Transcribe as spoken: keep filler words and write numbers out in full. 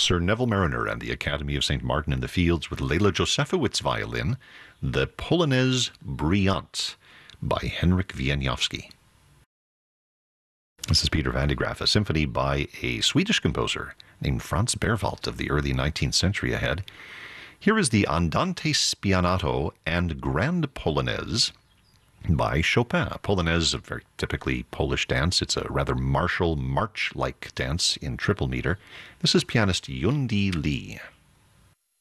Sir Neville Mariner and the Academy of Saint Martin in the Fields with Leila Josefowicz violin, the Polonaise Brillante by Henryk Wieniawski. This is Peter van de Graaff, a symphony by a Swedish composer named Franz Berwald of the early nineteenth century ahead. Here is the Andante Spianato and Grand Polonaise by Chopin. Polonaise is a very typically Polish dance. It's a rather martial, march-like dance in triple meter. This is pianist Yundi Lee.